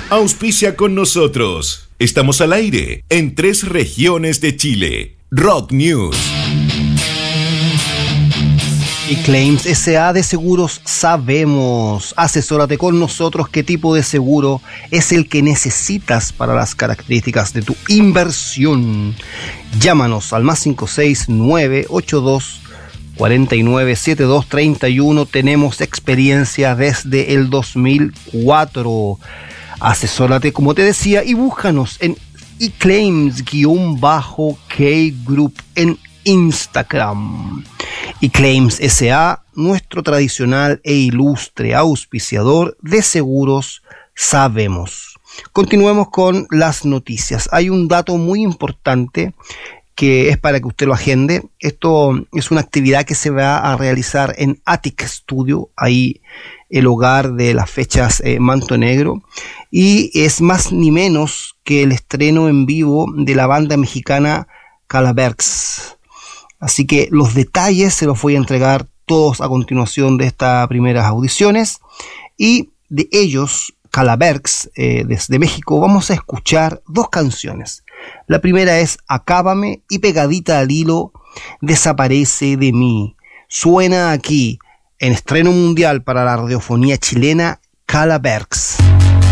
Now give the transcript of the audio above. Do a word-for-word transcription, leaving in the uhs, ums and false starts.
Auspicia con nosotros. Estamos al aire en tres regiones de Chile. Rock News. Y Claims S A de Seguros Sabemos. Asesórate con nosotros qué tipo de seguro es el que necesitas para las características de tu inversión. Llámanos al más cinco seis nueve ocho dos cuatro nueve siete dos tres uno. Tenemos experiencia desde el dos mil cuatro. Asesórate, como te decía, y búscanos en eClaims-K-Group en Instagram. eClaims S A, nuestro tradicional e ilustre auspiciador de Seguros Sabemos. Continuemos con las noticias. Hay un dato muy importante que es para que usted lo agende. Esto es una actividad que se va a realizar en Attic Studio, ahí el hogar de las fechas eh, Manto Negro, y es más ni menos que el estreno en vivo de la banda mexicana Calaberks. Así que los detalles se los voy a entregar todos a continuación de estas primeras audiciones, y de ellos, Calaberks, eh, desde México, vamos a escuchar dos canciones. La primera es Acábame, y pegadita al hilo, Desaparece de mí. Suena aquí, en estreno mundial para la radiofonía chilena, Calaberks.